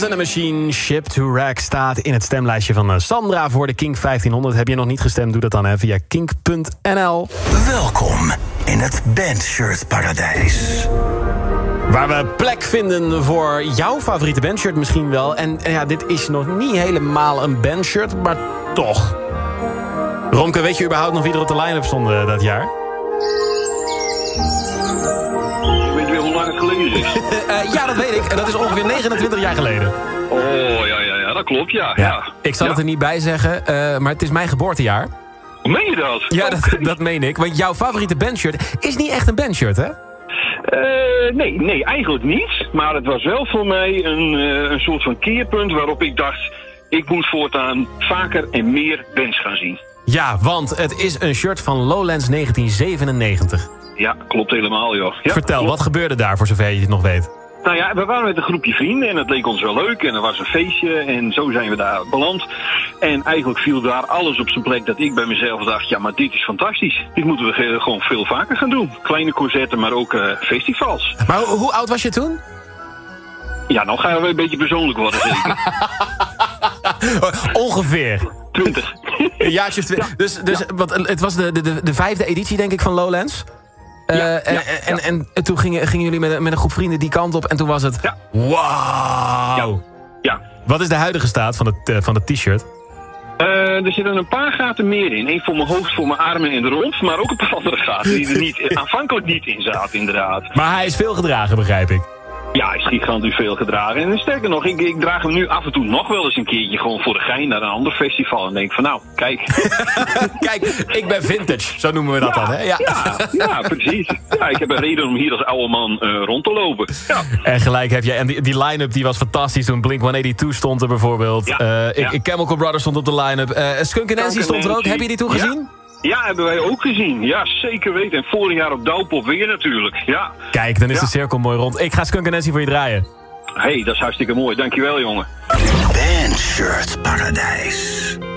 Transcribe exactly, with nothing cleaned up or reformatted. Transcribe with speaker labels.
Speaker 1: and the Machine, Ship to Rack staat in het stemlijstje van Sandra voor de Kink vijftienhonderd. Heb je nog niet gestemd, doe dat dan hè, via kink punt n l.
Speaker 2: Welkom in het Bandshirt-paradijs.
Speaker 1: Waar we plek vinden voor jouw favoriete bandshirt misschien wel. En, en ja, dit is nog niet helemaal een bandshirt, maar toch. Romke, weet je überhaupt nog wie er op de line-up stond uh, dat jaar?
Speaker 3: Weet je weer hoe lang het geleden is?
Speaker 1: uh, ja, dat weet ik. En dat is ongeveer negenentwintig jaar geleden.
Speaker 3: Oh, ja, ja, ja, dat klopt, ja. ja.
Speaker 1: ja. Ik zal
Speaker 3: ja.
Speaker 1: het er niet bij zeggen, uh, maar het is mijn geboortejaar.
Speaker 3: Meen je dat?
Speaker 1: Ja,
Speaker 3: okay.
Speaker 1: dat, dat meen ik. Want jouw favoriete bandshirt is niet echt een bandshirt, hè?
Speaker 3: Uh, nee, nee, eigenlijk niet. Maar het was wel voor mij een, uh, een soort van keerpunt waarop ik dacht... ik moet voortaan vaker en meer bands gaan zien.
Speaker 1: Ja, want het is een shirt van Lowlands negentien zevenennegentig.
Speaker 3: Ja, klopt helemaal, joh. Ja,
Speaker 1: Vertel,
Speaker 3: klopt.
Speaker 1: Wat gebeurde daar, voor zover je het nog weet?
Speaker 3: Nou ja, we waren met een groepje vrienden en het leek ons wel leuk. En er was een feestje en zo zijn we daar beland. En eigenlijk viel daar alles op zijn plek dat ik bij mezelf dacht... ja, maar dit is fantastisch. Dit moeten we gewoon veel vaker gaan doen. Kleine concerten, maar ook uh, festivals.
Speaker 1: Maar ho- hoe oud was je toen?
Speaker 3: Ja, nou gaan we een beetje persoonlijk worden, zeker.
Speaker 1: Ongeveer.
Speaker 3: Twintig.
Speaker 1: Een jaartje twi-
Speaker 3: Ja.
Speaker 1: Dus, dus
Speaker 3: Ja.
Speaker 1: wat, het was de, de, de vijfde editie, denk ik, van Lowlands. Uh,
Speaker 3: Ja,
Speaker 1: en,
Speaker 3: ja,
Speaker 1: en,
Speaker 3: ja.
Speaker 1: en, en toen gingen, gingen jullie met, met een groep vrienden die kant op. En toen was het...
Speaker 3: Ja.
Speaker 1: Wauw.
Speaker 3: Ja.
Speaker 1: Wat is de huidige staat van het, uh, van het t-shirt?
Speaker 3: Uh, er zitten een paar gaten meer in. Eén voor mijn hoofd, voor mijn armen en de romp. Maar ook een paar andere gaten die er niet, aanvankelijk niet in zaten, inderdaad.
Speaker 1: Maar hij is veel gedragen, begrijp ik.
Speaker 3: Ja, hij is gigantisch veel gedragen. En sterker nog, ik, ik draag hem nu af en toe nog wel eens een keertje... gewoon voor de gein naar een ander festival. En denk van, nou, kijk.
Speaker 1: Kijk, ik ben vintage, zo noemen we dat
Speaker 3: ja,
Speaker 1: dan, hè? Ja.
Speaker 3: Ja, ja, precies. Ja, ik heb een reden om hier als oude man uh, rond te lopen. Ja.
Speaker 1: En gelijk heb je. En die, die line-up die was fantastisch toen Blink honderdtweeënachtig stond er bijvoorbeeld.
Speaker 3: Ja,
Speaker 1: Uh, ik,
Speaker 3: ja.
Speaker 1: ik, Chemical Brothers stond op de line-up. Uh, Skunk Nancy stond er ook. Heb je die toen
Speaker 3: Ja.
Speaker 1: gezien?
Speaker 3: Ja, hebben wij ook gezien. Ja, zeker weten. En vorig jaar op Douwpop weer natuurlijk. Ja.
Speaker 1: Kijk, dan is
Speaker 3: Ja.
Speaker 1: de cirkel mooi rond. Ik ga Skunk Nancy voor je draaien.
Speaker 3: Hé, hey, dat is hartstikke mooi. Dankjewel, jongen.
Speaker 2: Bandshirt-paradijs.